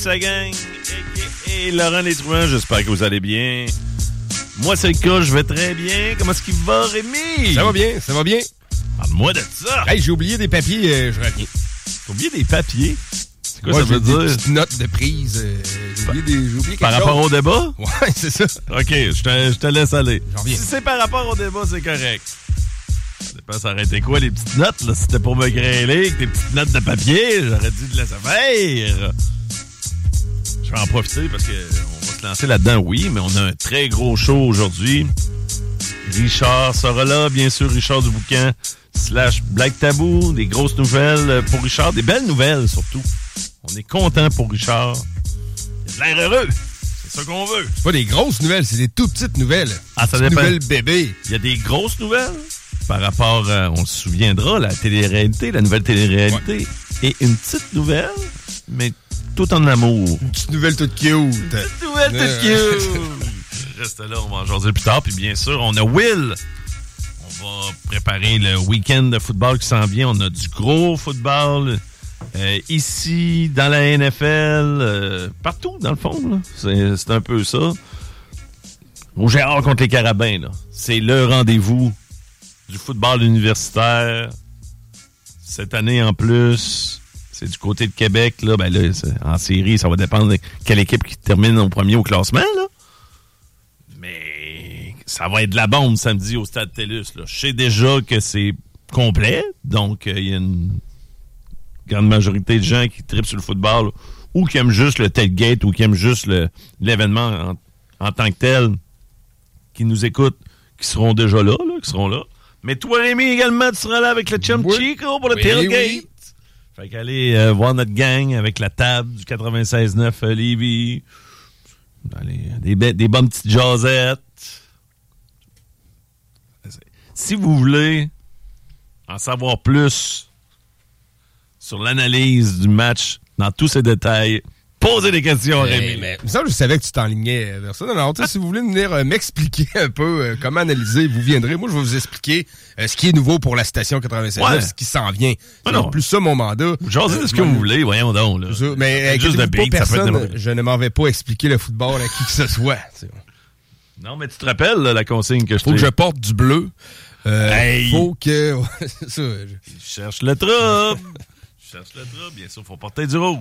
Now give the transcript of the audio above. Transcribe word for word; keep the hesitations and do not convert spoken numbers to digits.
sa gang, et Laurent Létruant, j'espère que vous allez bien. Moi, c'est le cas, je vais très bien. Comment est-ce qu'il va, Rémi? Ça va bien, ça va bien. Parle-moi de ça. Hey, j'ai oublié des papiers, euh, je reviens. T'as oublié des papiers? C'est quoi ouais, ça veut dire? Des petites notes de prise. Euh, j'ai oublié, des, j'ai oublié quelque Par chose. rapport au débat? Ouais, c'est ça. OK, je te, je te laisse aller. J'en reviens. Si c'est par rapport au débat, c'est correct. Ça dépend, ça aurait été quoi, les petites notes, là? Si c'était pour me grêler avec tes petites notes de papier, j'aurais dû te laisser faire. Je vais en profiter parce qu'on va se lancer là-dedans, oui, mais on a un très gros show aujourd'hui. Richard sera là, bien sûr, Richard Duboucan, slash Black Tabou, des grosses nouvelles pour Richard, des belles nouvelles surtout. On est content pour Richard. Il a l'air heureux. C'est ça qu'on veut. C'est pas des grosses nouvelles, c'est des tout petites nouvelles. Ah, ça Petites dépend. nouvelles bébés. Il y a des grosses nouvelles par rapport, à, on se souviendra, la télé-réalité, la nouvelle télé-réalité. Ouais. Et une petite nouvelle, mais tout en amour. Une petite nouvelle toute cute. Une petite nouvelle toute cute. Reste là, on va en jaser plus tard. Puis bien sûr, on a Will. On va préparer le week-end de football qui s'en vient. On a du gros football euh, ici, dans la N F L, euh, partout, dans le fond. Là. C'est, c'est un peu ça. Au Gérard contre les Carabins, là. C'est le rendez-vous du football universitaire. Cette année, en plus, c'est du côté de Québec. Là, ben là, en série, ça va dépendre de quelle équipe qui termine au premier au classement. Là. Mais ça va être de la bombe samedi au Stade TELUS. Là. Je sais déjà que c'est complet. Donc, il euh, y a une grande majorité de gens qui trippent sur le football là, ou qui aiment juste le tailgate ou qui aiment juste le, l'événement en, en tant que tel, qui nous écoutent, qui seront déjà là, là, qui seront là. Mais toi, Rémi, également, tu seras là avec le chum oui. Chico pour le oui, tailgate. Oui. Fait qu'allez euh, voir notre gang avec la table du quatre-vingt-seize neuf euh, Lévis. Allez, des, be- des bonnes petites jasettes. Si vous voulez en savoir plus sur l'analyse du match dans tous ses détails, posez des questions à Rémi. Mais, mais ça, je savais que tu t'enlignais vers ça. Non, non, si vous voulez venir euh, m'expliquer un peu euh, comment analyser, vous viendrez. Moi, je vais vous expliquer euh, ce qui est nouveau pour la station quatre-vingt-seize neuf, ouais. ce qui s'en vient. C'est non plus ça mon mandat. Genre, euh, ce que vous voulez, voyons donc. Là. Ça, mais juste de beat, personne, ça peut être... je ne m'en vais pas expliquer le football à qui que ce soit. T'sais. Non, mais tu te rappelles là, la consigne que je Faut t'ai... que je porte du bleu. Euh, hey. Faut que... c'est ça. Je cherche le trouble. Je cherche le trouble. Bien sûr, faut porter du rouge.